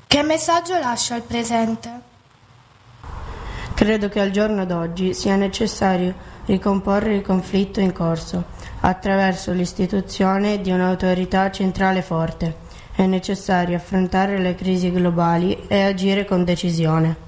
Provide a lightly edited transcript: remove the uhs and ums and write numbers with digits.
Che messaggio lascia al presente? Credo che al giorno d'oggi sia necessario ricomporre il conflitto in corso attraverso l'istituzione di un'autorità centrale forte. È necessario affrontare le crisi globali e agire con decisione.